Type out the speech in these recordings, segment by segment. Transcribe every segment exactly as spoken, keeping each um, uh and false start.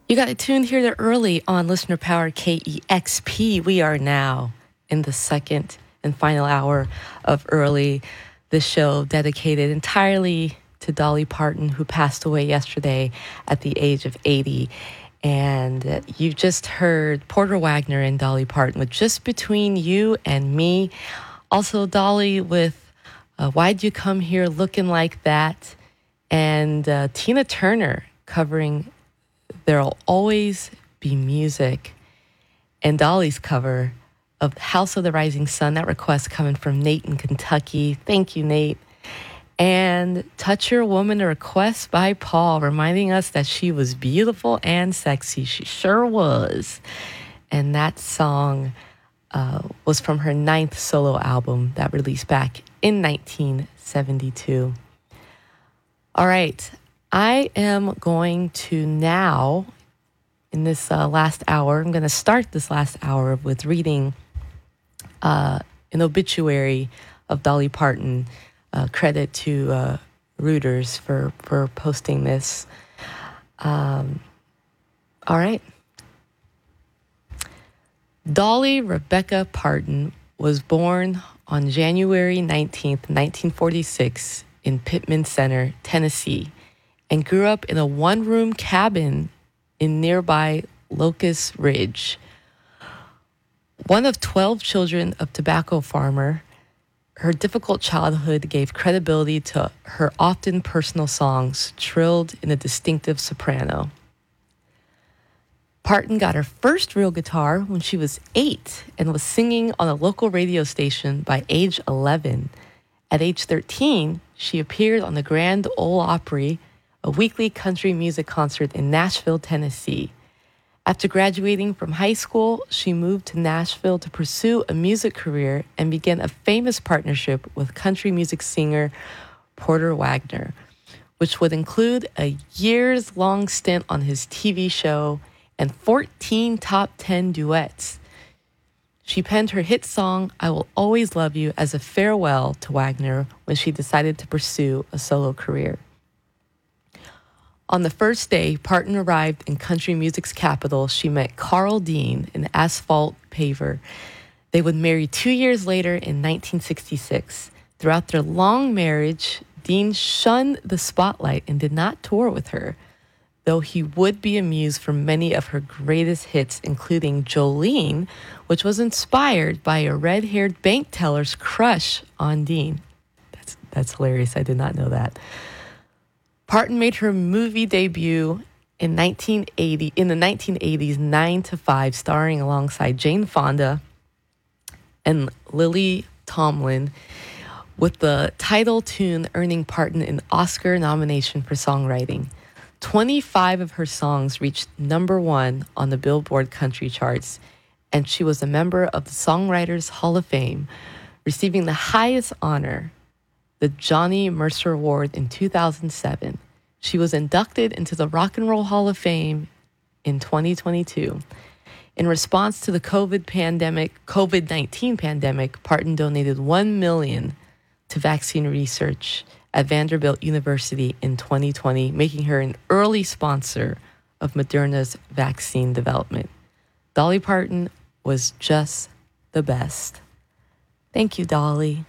You got it tuned here to early on Listener Power K E X P. We are now in the second and final hour of early, the show dedicated entirely to Dolly Parton, who passed away yesterday at the age of eighty. And you just heard Porter Wagoner and Dolly Parton with Just Between You and Me. Also, Dolly with uh, Why'd You Come Here Looking Like That? And uh, Tina Turner covering There'll Always Be Music. And Dolly's cover of House of the Rising Sun, that request coming from Nate in Kentucky. Thank you, Nate. And Touch Your Woman, a request by Paul, reminding us that she was beautiful and sexy. She sure was. And that song uh, was from her ninth solo album that released back in nineteen seventy-two. All right, I am going to now, in this uh, last hour, I'm going to start this last hour with reading uh, an obituary of Dolly Parton. Uh, credit to uh, Reuters for, for posting this. Um, all right. Dolly Rebecca Parton was born on January nineteenth, nineteen forty-six in Pittman Center, Tennessee, and grew up in a one-room cabin in nearby Locust Ridge. One of twelve children of tobacco farmer, her difficult childhood gave credibility to her often personal songs, trilled in a distinctive soprano. Parton got her first real guitar when she was eight and was singing on a local radio station by age eleven. At age thirteen, she appeared on the Grand Ole Opry, a weekly country music concert in Nashville, Tennessee. After graduating from high school, she moved to Nashville to pursue a music career and began a famous partnership with country music singer Porter Wagoner, which would include a years-long stint on his T V show and fourteen top ten duets. She penned her hit song, I Will Always Love You, as a farewell to Wagoner when she decided to pursue a solo career. On the first day Parton arrived in country music's capital, she met Carl Dean, an asphalt paver. They would marry two years later in nineteen sixty-six. Throughout their long marriage, Dean shunned the spotlight and did not tour with her, though he would be a muse for many of her greatest hits, including Jolene, which was inspired by a red-haired bank teller's crush on Dean. That's, that's hilarious. I did not know that. Parton made her movie debut in nineteen eighty in the nineteen eighties Nine to Five, starring alongside Jane Fonda and Lily Tomlin, with the title tune earning Parton an Oscar nomination for songwriting. twenty-five of her songs reached number one on the Billboard country charts, and she was a member of the Songwriters Hall of Fame, receiving the highest honor, the Johnny Mercer Award, in two thousand seven. She was inducted into the Rock and Roll Hall of Fame in twenty twenty-two. In response to the COVID pandemic, COVID nineteen pandemic, Parton donated one million dollars to vaccine research at Vanderbilt University in twenty twenty, making her an early sponsor of Moderna's vaccine development. Dolly Parton was just the best. Thank you, Dolly.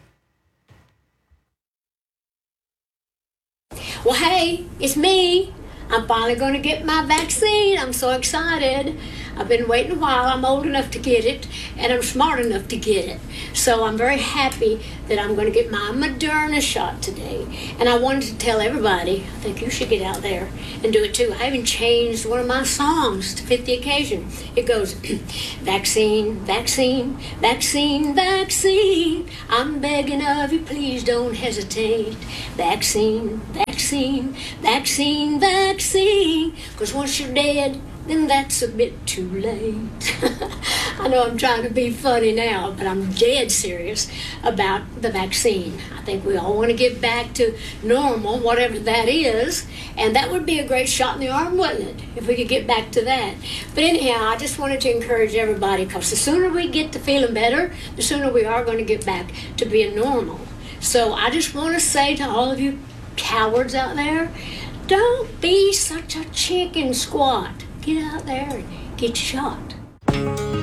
Well, hey, it's me. I'm finally going to get my vaccine. I'm so excited. I've been waiting a while. I'm old enough to get it, and I'm smart enough to get it. So I'm very happy that I'm going to get my Moderna shot today. And I wanted to tell everybody, I think you should get out there and do it too. I even changed one of my songs to fit the occasion. It goes, vaccine, vaccine, vaccine, vaccine. I'm begging of you, please don't hesitate. Vaccine, vaccine, vaccine, vaccine. Because once you're dead, then that's a bit too late. I know I'm trying to be funny now, but I'm dead serious about the vaccine. I think we all want to get back to normal, whatever that is, and that would be a great shot in the arm, wouldn't it, if we could get back to that. But anyhow, I just wanted to encourage everybody, because the sooner we get to feeling better, the sooner we are going to get back to being normal. So I just want to say to all of you cowards out there, don't be such a chicken squat. Get out there and get your shot.